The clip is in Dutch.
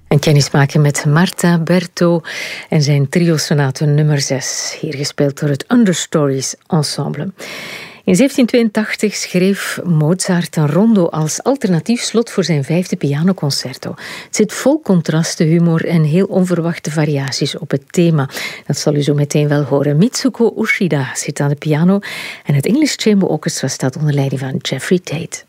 Een kennismaking met Marta Berto en zijn trio-sonate nummer 6, hier gespeeld door het Understories Ensemble. In 1782 schreef Mozart een rondo als alternatief slot voor zijn 5e pianoconcerto. Het zit vol contrasten, humor en heel onverwachte variaties op het thema. Dat zal u zo meteen wel horen. Mitsuko Ushida zit aan de piano en het English Chamber Orchestra staat onder leiding van Jeffrey Tate.